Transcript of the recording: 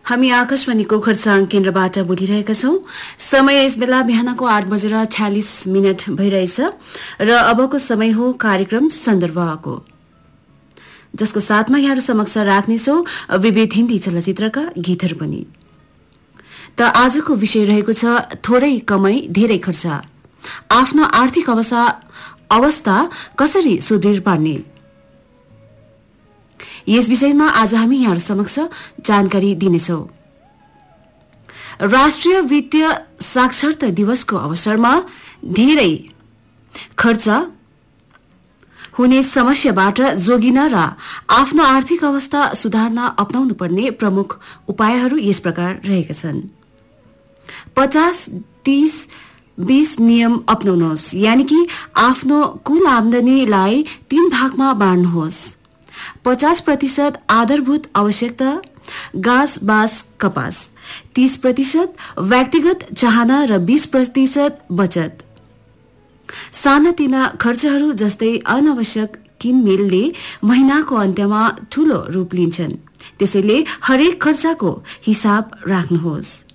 हामी आकाशवाणीको खरसाङ केन्द्रबाट बोलिरहेका छौं। समय यस बेला बिहानको 8:46 भइरहेछ र अबको समय हो कार्यक्रम सन्दर्भको, जसको साथमा यहाँहरु समक्ष राख्नेछौं विविध हिन्दी चलचित्रका गीतहरू पनि। त आजको विषय रहेको छ थोरै कमाई धेरै खर्च, आफ्नो आर्थिक अवस्था कसरी सुदृढ पार्ने। यस विषयमा आज हामी यहाँहरु समक्ष जानकारी दिनेछौं। राष्ट्रिय वित्तीय साक्षरता दिवसको अवसरमा धेरै खर्च हुने समस्याबाट जोगिन र आफ्नो आर्थिक अवस्था सुधार्न अपनाउनु पर्ने प्रमुख उपायहरू यस प्रकार रहेका छन्। 50-30-20 नियम अपनाउनुहोस्, यानि कि आफ्नो कुल आमदानीलाई 3 भागमा बाँड्नुहोस्। 50% आधारभूत आवश्यकता, गाँस बाँस कपास, 30% व्यक्तिगत चाहना र 20% बचत। सानातिना खर्चहरू जस्तै अनावश्यक किनमेलले महिनाको अन्त्यमा ठूलो रूप लिन्छन्, त्यसैले हरेक खर्चको हिसाब राख्नुहोस्।